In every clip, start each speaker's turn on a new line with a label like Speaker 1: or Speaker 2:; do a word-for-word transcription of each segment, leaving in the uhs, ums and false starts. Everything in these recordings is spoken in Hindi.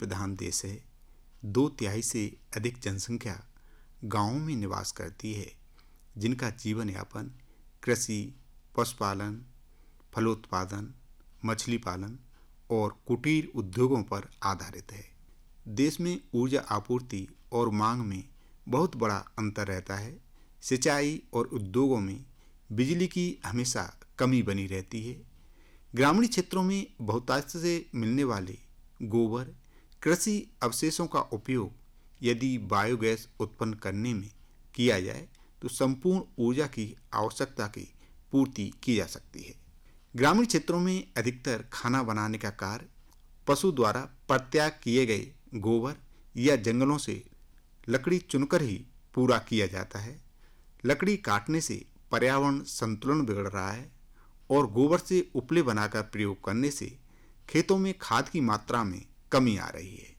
Speaker 1: प्रधान देश है। दो तिहाई से अधिक जनसंख्या गांवों में निवास करती है, जिनका जीवन यापन कृषि, पशुपालन, फलोत्पादन, मछली पालन और कुटीर उद्योगों पर आधारित है। देश में ऊर्जा आपूर्ति और मांग में बहुत बड़ा अंतर रहता है। सिंचाई और उद्योगों में बिजली की हमेशा कमी बनी रहती है। ग्रामीण क्षेत्रों में बहुतायत से मिलने वाले गोबर, कृषि अवशेषों का उपयोग यदि बायोगैस उत्पन्न करने में किया जाए तो संपूर्ण ऊर्जा की आवश्यकता की पूर्ति की जा सकती है। ग्रामीण क्षेत्रों में अधिकतर खाना बनाने का कार्य पशु द्वारा परित्याग किए गए गोबर या जंगलों से लकड़ी चुनकर ही पूरा किया जाता है। लकड़ी काटने से पर्यावरण संतुलन बिगड़ रहा है और गोबर से उपले बनाकर प्रयोग करने से खेतों में खाद की मात्रा में कमी आ रही है।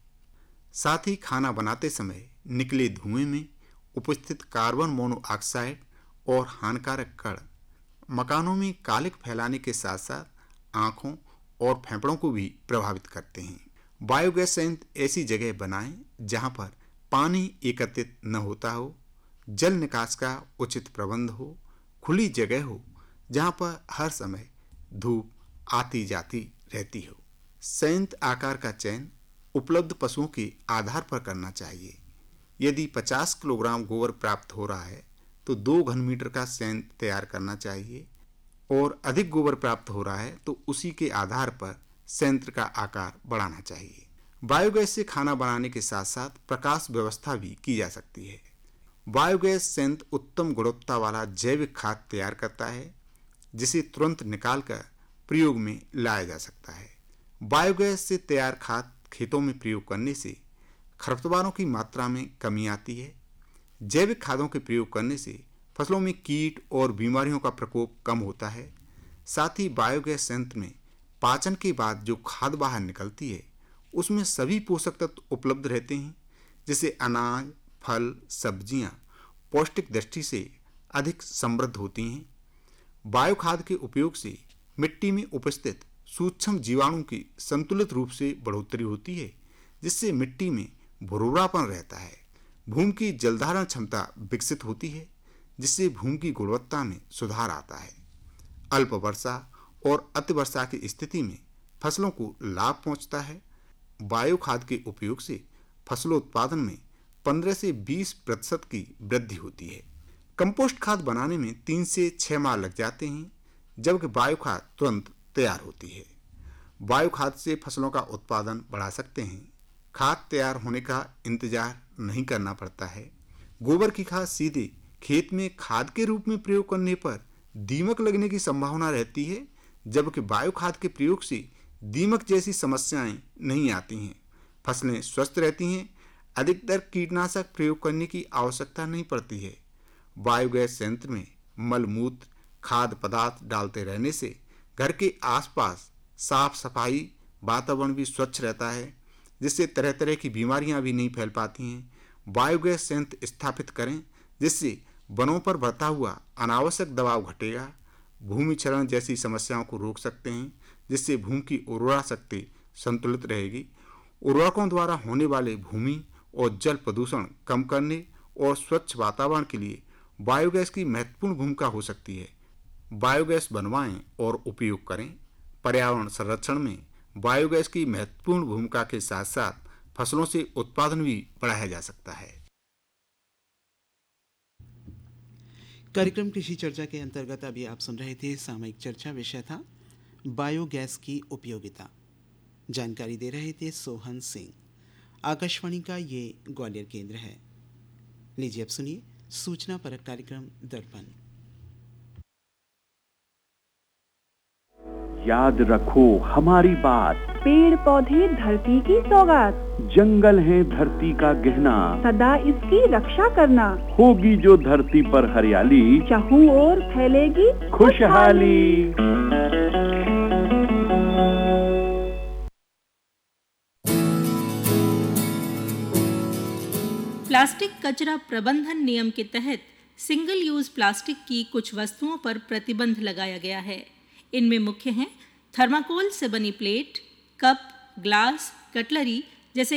Speaker 1: साथ ही खाना बनाते समय निकले धुएं में उपस्थित कार्बन मोनोऑक्साइड और हानिकारक कण मकानों में कालिख फैलाने के साथ साथ आंखों और फेफड़ों को भी प्रभावित करते हैं। बायोगैस संयंत्र ऐसी जगह बनाएं जहां पर पानी एकत्रित न होता हो, जल निकास का उचित प्रबंध हो, खुली जगह हो जहां पर हर समय धूप आती जाती रहती हो। संयंत्र आकार का चयन उपलब्ध पशुओं के आधार पर करना चाहिए। यदि पचास किलोग्राम गोबर प्राप्त हो रहा है तो दो घन मीटर का संयंत्र तैयार करना चाहिए और अधिक गोबर प्राप्त हो रहा है तो उसी के आधार पर संयंत्र का आकार बढ़ाना चाहिए। बायोगैस से खाना बनाने के साथ साथ प्रकाश व्यवस्था भी की जा सकती है। बायोगैस संयंत्र उत्तम गुणवत्ता वाला जैविक खाद तैयार करता है, जिसे तुरंत निकालकर प्रयोग में लाया जा सकता है। बायोगैस से तैयार खाद खेतों में प्रयोग करने से खरपतवारों की मात्रा में कमी आती है। जैविक खादों के प्रयोग करने से फसलों में कीट और बीमारियों का प्रकोप कम होता है। साथ ही बायोगैस संयंत्र में पाचन के बाद जो खाद बाहर निकलती है उसमें सभी पोषक तत्व उपलब्ध रहते हैं, जिससे अनाज, फल, सब्जियां पौष्टिक दृष्टि से अधिक समृद्ध होती हैं। बायो खाद के उपयोग से मिट्टी में उपस्थित सूक्ष्म जीवाणु की संतुलित रूप से बढ़ोतरी होती है, जिससे मिट्टी में भुरभुरापन रहता है। भूमि की जलधारण क्षमता विकसित होती है, जिससे भूमि की गुणवत्ता में सुधार आता है। अल्प वर्षा और अति वर्षा की स्थिति में फसलों को लाभ पहुंचता है। बायो खाद के उपयोग से फसलोत्पादन में पंद्रह से बीस प्रतिशत की वृद्धि होती है। कंपोस्ट खाद बनाने में तीन से छह माह लग जाते हैं, जबकि बायो खाद तुरंत तैयार होती है। बायो खाद से फसलों का उत्पादन बढ़ा सकते हैं। खाद तैयार होने का इंतजार नहीं करना पड़ता है। गोबर की खाद सीधे खेत में खाद के रूप में प्रयोग करने पर दीमक लगने की संभावना रहती है, जबकि बायो खाद के प्रयोग से दीमक जैसी समस्याएं नहीं आती हैं। फसलें स्वस्थ रहती हैं। अधिकतर कीटनाशक प्रयोग करने की आवश्यकता नहीं पड़ती है। बायोगैस संयंत्र में मलमूत्र खाद्य पदार्थ डालते रहने से घर के आसपास साफ सफाई, वातावरण भी स्वच्छ रहता है, जिससे तरह तरह की बीमारियां भी नहीं फैल पाती हैं। बायोगैस संयंत्र स्थापित करें, जिससे वनों पर बढ़ता हुआ अनावश्यक दबाव घटेगा। भूमि क्षरण जैसी समस्याओं को रोक सकते हैं, जिससे भूमि की उर्वरा शक्ति संतुलित रहेगी। उर्वरकों द्वारा होने वाले भूमि और जल प्रदूषण कम करने और स्वच्छ वातावरण के लिए बायोगैस की महत्वपूर्ण भूमिका हो सकती है। बायोगैस बनवाएं और उपयोग करें। पर्यावरण संरक्षण में बायोगैस की महत्वपूर्ण भूमिका के साथ साथ फसलों से उत्पादन भी बढ़ाया जा सकता है।
Speaker 2: कार्यक्रम कृषि चर्चा के अंतर्गत अभी आप सुन रहे थे सामयिक चर्चा। विषय था बायोगैस की उपयोगिता। जानकारी दे रहे थे सोहन सिंह। आकाशवाणी का ये ग्वालियर केंद्र है। लीजिए अब सुनिए सूचना परक कार्यक्रम दर्पण।
Speaker 3: याद रखो हमारी बात,
Speaker 4: पेड़ पौधे धरती की सौगात,
Speaker 3: जंगल है धरती का गहना,
Speaker 4: सदा इसकी रक्षा करना।
Speaker 3: होगी जो धरती पर हरियाली,
Speaker 4: चाहूं ओर फैलेगी
Speaker 3: खुशहाली।
Speaker 5: प्लास्टिक कचरा प्रबंधन नियम के तहत सिंगल यूज प्लास्टिक की कुछ वस्तुओं पर प्रतिबंध लगाया गया है। इनमें मुख्य हैं थर्माकोल से बनी प्लेट, कप, ग्लास, कटलरी,